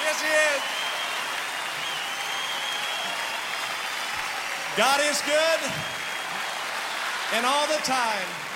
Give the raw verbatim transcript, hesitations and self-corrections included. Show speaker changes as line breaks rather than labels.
Yes, he is. God is good, and all the time.